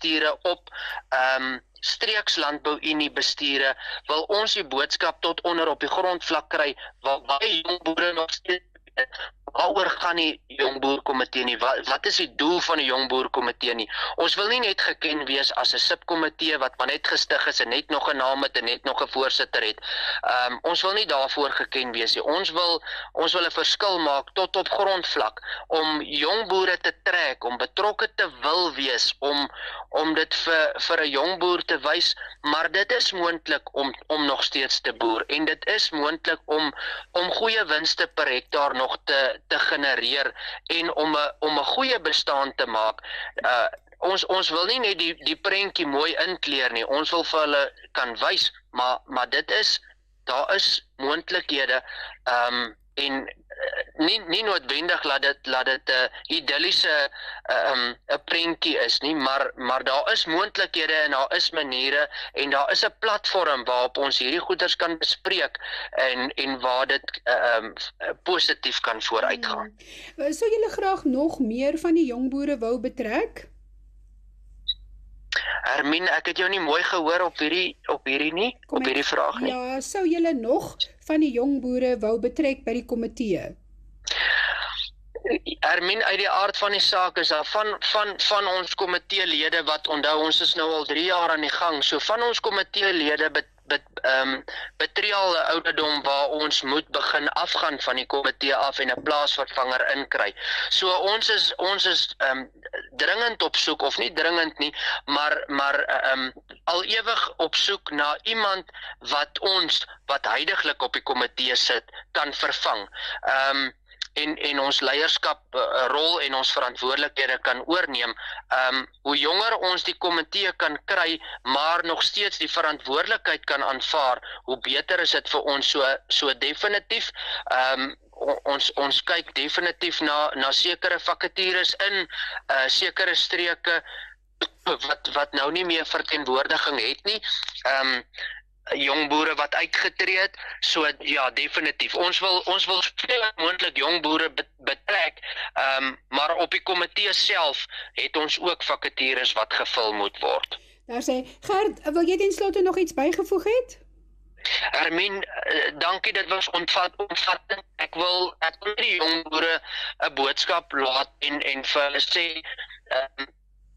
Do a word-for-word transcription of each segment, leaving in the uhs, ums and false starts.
bestuure op um, streekslandbou-unie bestuure, wil ons die boodskap tot onder op die grondvlak kry, waar baie jong boere nog steeds waaroor gaan die jongboerkomitee nie, wat, wat is die doel van die jongboerkomitee nie, ons wil nie net geken wees as 'n subkomitee wat maar net gestig is en net nog 'n naam het en net nog 'n voorsitter het, um, ons wil nie daarvoor geken wees nie, ons wil, ons wil 'n verskil maak tot op grondvlak, om jong boere te trek, om betrokke te wil wees, om, om dit vir, vir 'n jong boer te wys, maar dit is moontlik om, om nog steeds te boer, en dit is moontlik om, om goeie winste per hektaar nog te, te genereer, en om 'n om 'n goeie bestaan te maak. Uh, ons, ons wil nie net die, die prentjie mooi inkleer nie, ons wil vir hulle kan wys, maar, maar dit is, daar is moontlikhede, um, en uh, nie, nie noodwendig laat dit, laat dit 'n uh, idilliese uh, um, 'n prentjie is nie, maar, maar daar is moontlikhede en daar is maniere, en daar is 'n platform waarop ons hierdie goeders kan bespreek, en, en waar dit uh, um, positief kan vooruitgaan. Hmm. Sou julle graag nog meer van die jong boere wou betrek? Hermine, ek het jou nie mooi gehoor op hierdie, op hierdie nie, Kom op hierdie vraag nie. Ja, sou julle nog van die jong boere wou betrek by die komitee? Hermine, uit die aard van die saak is daar van, van, van ons komiteelede wat onthou, ons is nou al drie jaar aan die gang, so van ons komiteelede bet, bet, um, betree al 'n ouderdom waar ons moet begin afgaan van die komitee af en 'n plaasvervanger inkry. So ons is, ons is um, dringend op soek, of nie dringend nie, maar, maar um, al ewig op soek na iemand wat ons, wat huidiglik op die komitee sit, kan vervang. Um, En, en ons leierskap uh, rol en ons verantwoordelikhede kan oorneem. Um, hoe jonger ons die komitee kan kry, maar nog steeds die verantwoordelikheid kan aanvaar, hoe beter is dit vir ons, so, so definitief. Um, ons, ons kyk definitief na, na sekere vakatures in uh, sekere streke wat, wat nou nie meer verteenwoordiging het nie. Um, jong boere wat uitgetree het, so ja, definitief. Ons wil, ons wil soveel moontlik jong boere betrek, um, maar op die komitee self het ons ook vakatures wat gevul moet word. Daar sê, Gert, wil jy ten slotte nog iets bygevoeg het? Hermine, dankie, dit was ontvat, omvattend. Ek wil, ek wil die jong boere 'n boodskap laat en, en vir hulle sê, um,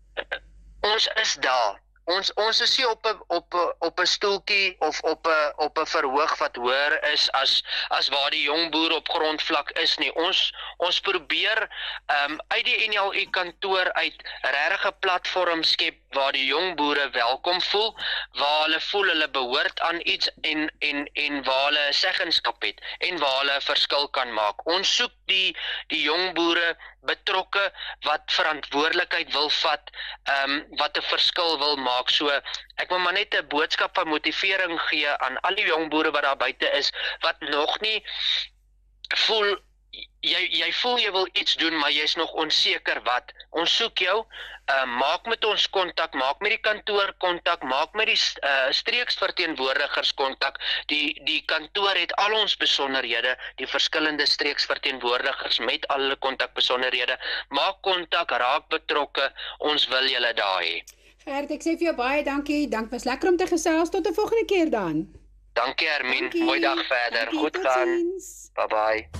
ons is daar. Ons, ons is nie op 'n op 'n op 'n stoeltjie of op 'n op 'n verhoog wat hoër is as as waar die jong boer op grondvlak is nie. Ons ons probeer um, uit die N L U kantoor uit regtig 'n platform skep waar die jong boere welkom voel, waar hulle voel hulle behoort aan iets en en en waar hulle 'n seggenskap het en waar hulle 'n verskil kan maak. Ons soek die die jong boere betrokke wat verantwoordelikheid wil vat, um, wat 'n verskil wil maak. So ek wil maar net 'n boodskap van motivering gee aan al die jong boere wat daar buite is, wat nog nie voel, jy, jy voel jy wil iets doen, maar jy is nog onseker wat. Ons soek jou, uh, maak met ons kontak, maak met die kantoor kontak, maak met die uh, streeksverteenwoordigers kontak. Die, die kantoor het al ons besonderhede, die verskillende streeksverteenwoordigers met al hulle kontakbesonderhede. Maak kontak, raak betrokke, ons wil julle daar hê. Gert, ek sê vir jou baie dankie, dank, was lekker om te gesels, tot 'n volgende keer dan. Dankie Hermine, mooi dag verder, dankie, goed gaan, bye bye.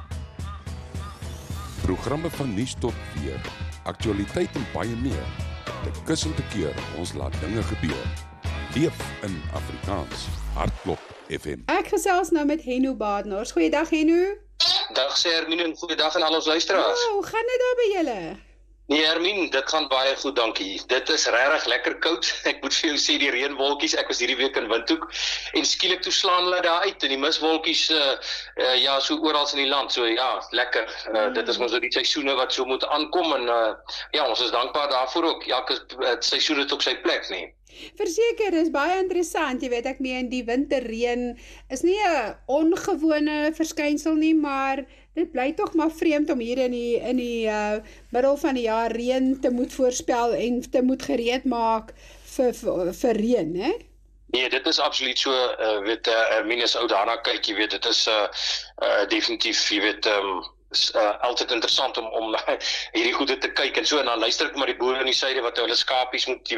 Programme van nuus tot weer, aktualiteit en baie meer. Dit kussende keer, ons laat dinge gebeur. Leef in Afrikaans, Hartklop F M. Ek gesels nou met Henno Badenaars. Goeiedag Henno. Dag sê Hermine en goeiedag aan al ons luisteraars. Oh, hoe gaan dit daar by julle? Nee Hermine, dit gaan baie goed, dankie. Dit is regtig lekker koud. Ek moet vir jou sê die reënwolkies, ek was hierdie week in Windhoek en skielik toe slaan hulle daar uit en die miswolkies uh, uh, ja, so oral in die land. So ja, lekker. Uh, mm. Dit is ons so die seisoene wat so moet aankom en uh, ja, ons is dankbaar daarvoor ook. Elke uh, seisoen het op sy plek, nee. Verseker, is baie interessant, jy weet, ek meen die winterreën is nie 'n ongewone verskynsel nie, maar dit bly tog maar vreemd om hier in die, in die uh, middel van die jaar reën te moet voorspel en te moet gereed maak vir, vir, vir reën, hè? Nee, dit is absoluut so, uh, weet, uh, minus ou daarna kyk, jy weet, dit is uh, uh, definitief, jy weet, um, is uh, altyd interessant om, om hierdie goede te kyk en so, en dan luister ek maar die boere in die suide wat hulle skapies moet,